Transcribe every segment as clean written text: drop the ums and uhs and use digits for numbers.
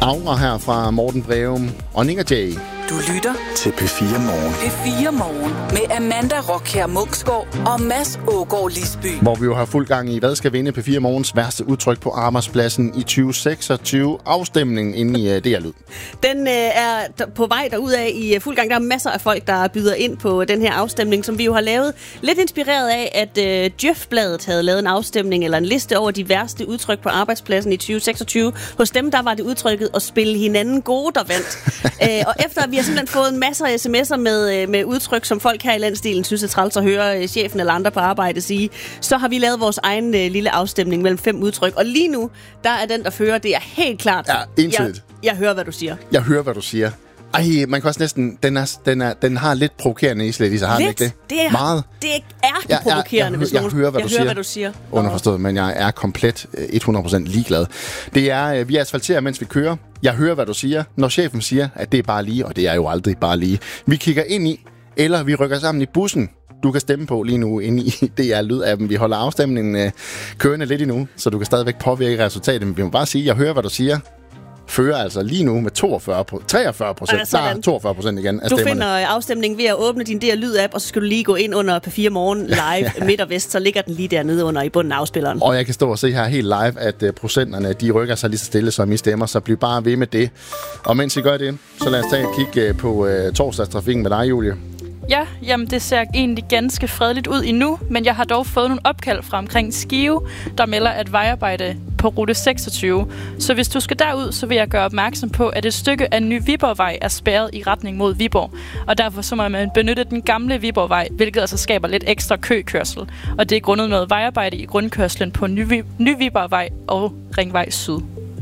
Aura her fra Morten Breum og Ning og Jay. Du lytter til P4 Morgen. P4 Morgen med Amanda Rockher Munksgaard og Mads Ågaard Lisby. Hvor vi jo har fuld gang i, hvad skal vinde P4 Morgens værste udtryk på arbejdspladsen i 2026. Afstemningen inde i DR Lyd. Den er på vej derudad i fuld gang. Der er masser af folk, der byder ind på den her afstemning, som vi jo har lavet. Lidt inspireret af, at Djøf-bladet havde lavet en afstemning eller en liste over de værste udtryk på arbejdspladsen i 2026. Hos dem, der var det udtrykket at spille hinanden gode, der vandt. Og efter vi har simpelthen fået masser af sms'er med udtryk, som folk her i landsdelen synes er træls at høre chefen eller andre på arbejde sige, så har vi lavet vores egen lille afstemning mellem 5 udtryk. Og lige nu, der er den, der fører, det er helt klart. Ja, entydigt. Jeg hører, hvad du siger. Jeg hører, hvad du siger. Ej, man kan også næsten... Den har lidt provokerende islet i sig, har den ikke det? Det er meget. Det er provokerende, hvis nogen... Jeg hører, hvad du siger. Underforstået, men jeg er komplet 100% ligeglad. Det er, vi asfalterer, mens vi kører. Jeg hører, hvad du siger. Når chefen siger, at det er bare lige, og det er jo aldrig bare lige. Vi kigger ind i, eller vi rykker sammen i bussen. Du kan stemme på lige nu inde i DR Lyd-appen. Vi holder afstemningen kørende lidt endnu, så du kan stadigvæk påvirke resultatet. Men vi må bare sige, jeg hører, hvad du siger. Fører altså lige nu med 43%. Der er 42% igen af du stemmerne. finder afstemningen ved at åbne din DR Lyd-app, og så skal du lige gå ind under P4 Morgen live midt og vest, så ligger den lige dernede under i bunden af afspilleren. Og jeg kan stå og se her helt live, at procenterne de rykker sig lige så stille, som I stemmer, så bliv bare ved med det. Og mens I gør det, så lad os tage et kig på torsdagstrafikken med dig, Julie. Ja, jamen det ser egentlig ganske fredeligt ud endnu, men jeg har dog fået nogle opkald fra omkring Skive, der melder at vejarbejde på rute 26. Så hvis du skal derud, så vil jeg gøre opmærksom på, at et stykke af Ny Viborgvej er spærret i retning mod Viborg. Og derfor så må man benytte den gamle Viborgvej, hvilket altså skaber lidt ekstra køkørsel. Og det er grundet noget vejarbejde i grundkørslen på Ny Viborgvej og Ringvej Syd.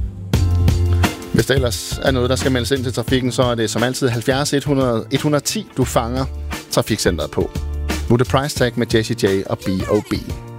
Hvis der ellers er noget, der skal meldes ind til trafikken, så er det som altid 70 100 110, du fanger Trafikcenteret på. Nu er det Price Tag med Jessie J og B.O.B.